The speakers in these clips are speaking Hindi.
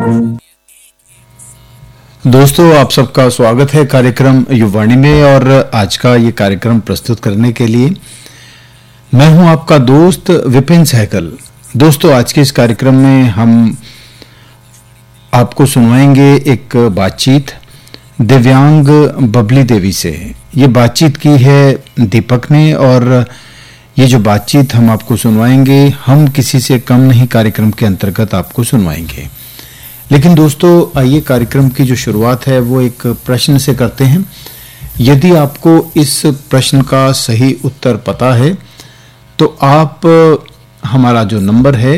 दोस्तों, आप सबका स्वागत है कार्यक्रम युवाणी में। और आज का ये कार्यक्रम प्रस्तुत करने के लिए मैं हूं आपका दोस्त विपिन सहगल। दोस्तों, आज के इस कार्यक्रम में हम आपको सुनवाएंगे एक बातचीत दिव्यांग बबली देवी से। ये बातचीत की है दीपक ने, और ये जो बातचीत हम आपको सुनवाएंगे, हम किसी से कम नहीं कार्यक्रम के अंतर्गत आपको सुनवाएंगे। लेकिन दोस्तों, आइए कार्यक्रम की जो शुरुआत है वो एक प्रश्न से करते हैं। यदि आपको इस प्रश्न का सही उत्तर पता है तो आप हमारा जो नंबर है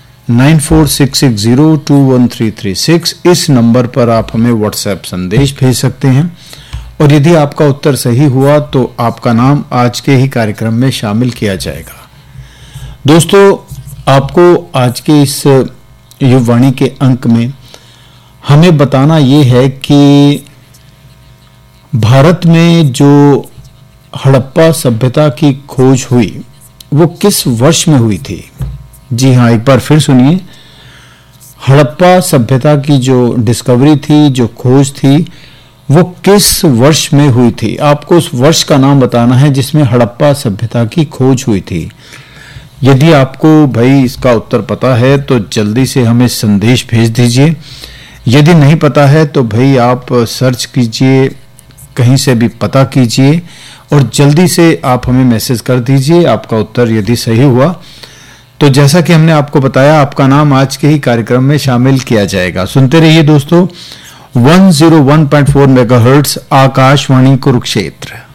9466021336, इस नंबर पर आप हमें व्हाट्सएप संदेश भेज सकते हैं। और यदि आपका उत्तर सही हुआ तो आपका नाम आज के ही कार्यक्रम में शामिल किया जाएगा। दोस्तों, आपको आज के इस युववाणी के अंक में हमें बताना ये है कि भारत में जो हड़प्पा सभ्यता की खोज हुई वो किस वर्ष में हुई थी। जी हाँ, एक बार फिर सुनिए। हड़प्पा सभ्यता की जो डिस्कवरी थी, जो खोज थी, वो किस वर्ष में हुई थी। आपको उस वर्ष का नाम बताना है जिसमें हड़प्पा सभ्यता की खोज हुई थी। यदि आपको भाई इसका उत्तर पता है तो जल्दी से हमें संदेश भेज दीजिए। यदि नहीं पता है तो भाई आप सर्च कीजिए, कहीं से भी पता कीजिए और जल्दी से आप हमें मैसेज कर दीजिए। आपका उत्तर यदि सही हुआ तो जैसा कि हमने आपको बताया, आपका नाम आज के ही कार्यक्रम में शामिल किया जाएगा। सुनते रहिए दोस्तों, 101.4 मेगाहर्ट्ज आकाशवाणी कुरुक्षेत्र।